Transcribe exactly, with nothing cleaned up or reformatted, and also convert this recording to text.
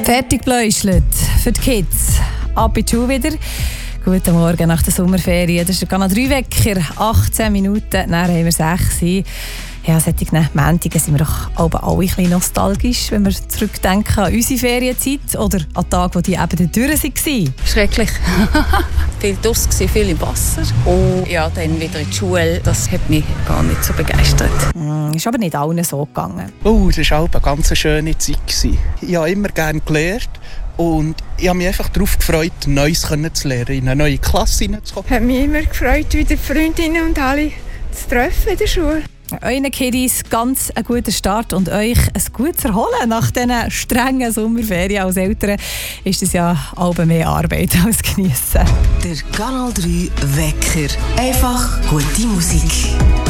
Fertig bläuschelt für die Kids. Ab in die Schule wieder. Guten Morgen nach der Sommerferien. Das ist gerade noch drei Wecker, achtzehn Minuten, dann haben wir sechs. Ja, solche Montage sind wir doch alle ein bisschen nostalgisch, wenn wir zurückdenken an unsere Ferienzeit oder an Tage, wo die eben durch waren. Schrecklich. Viel draussen, viel im Wasser. Und ja, dann wieder in die Schule. Das hat mich gar nicht so begeistert. Mm, ist aber nicht allen so gegangen. Oh, das war auch eine ganz schöne Zeit. Ich habe immer gerne gelernt. Und ich habe mich einfach darauf gefreut, Neues zu lernen, in eine neue Klasse hineinzukommen. Ich habe mich immer gefreut, wieder Freundinnen und alle zu treffen in der Schule. Euren Kiddies ganz einen guten Start und euch ein gutes Erholen. Nach diesen strengen Sommerferien als Eltern ist es ja auch mehr Arbeit als geniessen. Der Kanal drei Wecker. Einfach gute Musik.